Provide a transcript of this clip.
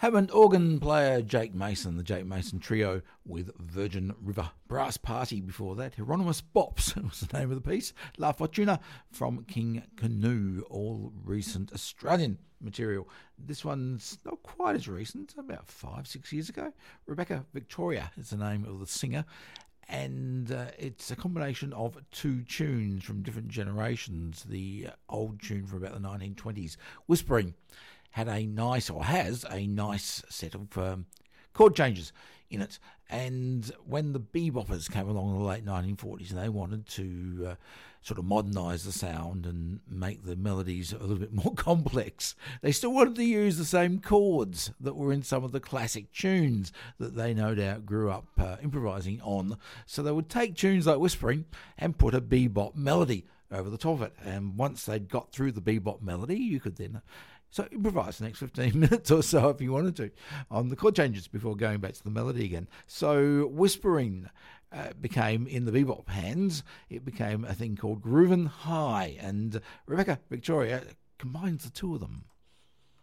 Hammond organ player Jake Mason, the Jake Mason Trio with Virgin River Brass Party. Before that, Hieronymus Bops was the name of the piece. La Fortuna from King Canoe, all recent Australian material. This one's not quite as recent, about 5-6 years ago. Rebecca Victoria is the name of the singer. And it's a combination of two tunes from different generations. The old tune from about the 1920s, Whispering, had a nice, or has a nice set of chord changes in it. And when the beboppers came along in the late 1940s, and they wanted to sort of modernise the sound and make the melodies a little bit more complex, they still wanted to use the same chords that were in some of the classic tunes that they no doubt grew up improvising on. So they would take tunes like Whispering and put a bebop melody over the top of it. And once they'd got through the bebop melody, you could then improvise the next 15 minutes or so if you wanted to on the chord changes before going back to the melody again. So Whispering became, in the bebop hands, it became a thing called Groovin' High, and Rebecca Victoria combines the two of them.